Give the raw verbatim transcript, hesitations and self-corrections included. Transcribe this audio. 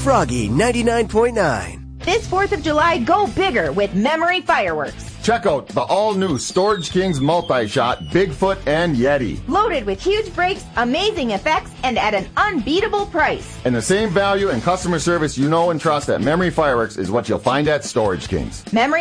Froggy ninety-nine point nine. This fourth of July, go bigger with Memory Fireworks. Check out the all-new Storage Kings Multi-Shot, Bigfoot, and Yeti. Loaded with huge brakes, amazing effects, and at an unbeatable price. And the same value and customer service you know and trust at Memory Fireworks is what you'll find at Storage Kings. Memory